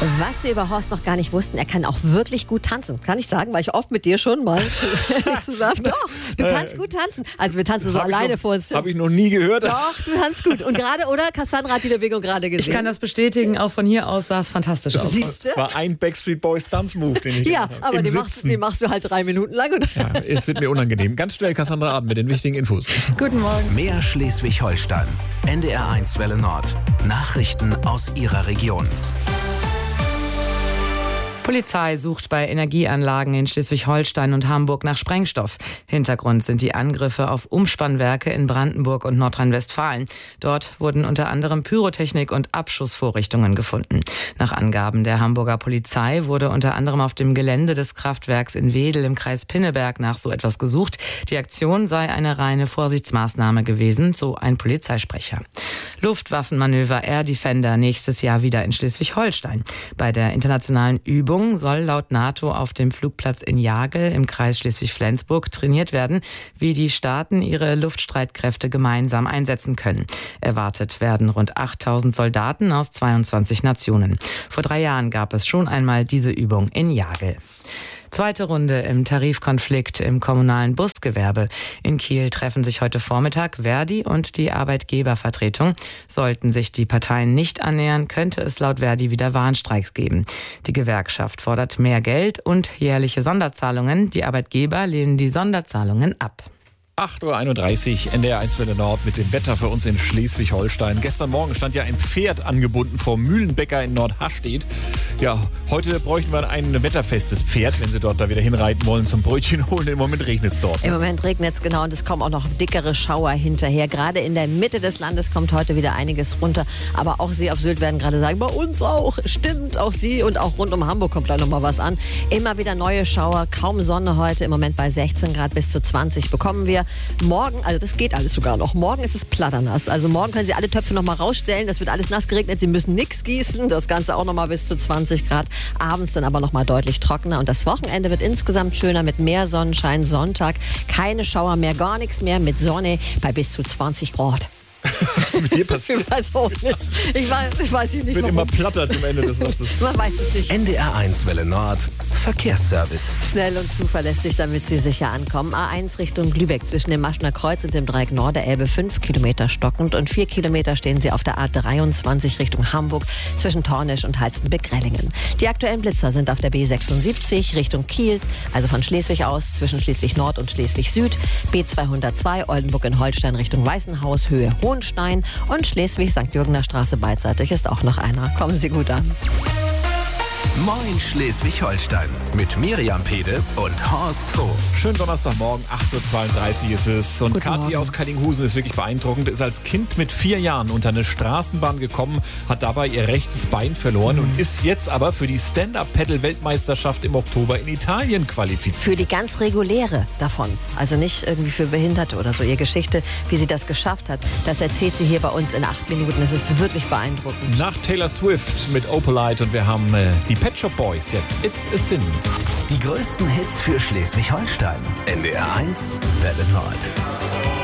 Was wir über Horst noch gar nicht wussten, er kann auch wirklich gut tanzen. Kann ich sagen, weil ich oft mit dir schon mal zusammen. Doch, du kannst gut tanzen. Also wir tanzen so alleine vor uns hin. Habe ich noch nie gehört. Doch, du tanzt gut. Und gerade, oder? Cassandra hat die Bewegung gerade gesehen. Ich kann das bestätigen, auch von hier aus sah es fantastisch aus. Das war ein Backstreet Boys Tanzmove, den ich ja, aber den machst du halt 3 Minuten lang. Und ja, es wird mir unangenehm. Ganz schnell Cassandra Abend mit den wichtigen Infos. Guten Morgen. Mehr Schleswig-Holstein. NDR1 Welle Nord. Nachrichten aus Ihrer Region. Polizei sucht bei Energieanlagen in Schleswig-Holstein und Hamburg nach Sprengstoff. Hintergrund sind die Angriffe auf Umspannwerke in Brandenburg und Nordrhein-Westfalen. Dort wurden unter anderem Pyrotechnik und Abschussvorrichtungen gefunden. Nach Angaben der Hamburger Polizei wurde unter anderem auf dem Gelände des Kraftwerks in Wedel im Kreis Pinneberg nach so etwas gesucht. Die Aktion sei eine reine Vorsichtsmaßnahme gewesen, so ein Polizeisprecher. Luftwaffenmanöver Air Defender nächstes Jahr wieder in Schleswig-Holstein. Bei der internationalen Übung soll laut NATO auf dem Flugplatz in Jagel im Kreis Schleswig-Flensburg trainiert werden, wie die Staaten ihre Luftstreitkräfte gemeinsam einsetzen können. Erwartet werden rund 8.000 Soldaten aus 22 Nationen. Vor 3 Jahren gab es schon einmal diese Übung in Jagel. Zweite Runde im Tarifkonflikt im kommunalen Busgewerbe. In Kiel treffen sich heute Vormittag Verdi und die Arbeitgebervertretung. Sollten sich die Parteien nicht annähern, könnte es laut Verdi wieder Warnstreiks geben. Die Gewerkschaft fordert mehr Geld und jährliche Sonderzahlungen. Die Arbeitgeber lehnen die Sonderzahlungen ab. 8.31 Uhr, NDR1 Welle Nord mit dem Wetter für uns in Schleswig-Holstein. Gestern Morgen stand ja ein Pferd angebunden vor Mühlenbäcker in Nordhastedt. Ja, heute bräuchten wir ein wetterfestes Pferd, wenn Sie dort da wieder hinreiten wollen zum Brötchen holen. Im Moment regnet es dort. Im Moment regnet es, genau, und es kommen auch noch dickere Schauer hinterher. Gerade in der Mitte des Landes kommt heute wieder einiges runter. Aber auch Sie auf Sylt werden gerade sagen, bei uns auch. Stimmt, auch Sie und auch rund um Hamburg kommt da noch mal was an. Immer wieder neue Schauer, kaum Sonne heute. Im Moment bei 16 Grad bis zu 20 bekommen wir. Morgen, also das geht alles sogar noch. Morgen ist es platternass. Also morgen können Sie alle Töpfe noch mal rausstellen. Das wird alles nass geregnet. Sie müssen nichts gießen. Das Ganze auch noch mal bis zu 20 Grad. Abends dann aber noch mal deutlich trockener. Und das Wochenende wird insgesamt schöner mit mehr Sonnenschein. Sonntag keine Schauer mehr, gar nichts mehr mit Sonne bei bis zu 20 Grad. Was ist mit dir passiert? Ich weiß auch nicht. Ich weiß nicht, wird warum. immer platter zum Ende des Nachts. Man weiß es nicht. NDR1 Welle Nord. Verkehrsservice. Schnell und zuverlässig, damit Sie sicher ankommen. A1 Richtung Lübeck zwischen dem Maschner Kreuz und dem Dreieck Norderelbe 5 Kilometer stockend und 4 Kilometer stehen Sie auf der A23 Richtung Hamburg zwischen Tornisch und Halstenbeck-Rellingen. Die aktuellen Blitzer sind auf der B76 Richtung Kiel, also von Schleswig aus zwischen Schleswig-Nord und Schleswig-Süd, B202 Oldenburg in Holstein Richtung Weißenhaus, Höhe Hohenstein und Schleswig-St. Jürgener Straße beidseitig ist auch noch einer. Kommen Sie gut an. Moin Schleswig-Holstein mit Miriam Pede und Horst Vogt. Schönen Donnerstagmorgen, 8.32 Uhr ist es. Und Guten Kathi Morgen. aus Kallinghusen ist wirklich beeindruckend. Ist als Kind mit 4 Jahren unter eine Straßenbahn gekommen, hat dabei ihr rechtes Bein verloren und ist jetzt aber für die Stand-Up-Paddle-Weltmeisterschaft im Oktober in Italien qualifiziert. Für die ganz reguläre davon, also nicht irgendwie für Behinderte oder so. Ihre Geschichte, wie sie das geschafft hat, das erzählt sie hier bei uns in 8 Minuten. Das ist wirklich beeindruckend. Nach Taylor Swift mit Opalite und wir haben die Pet Shop Boys jetzt. It's a Sin. Die größten Hits für Schleswig-Holstein. NDR1 Welle Nord.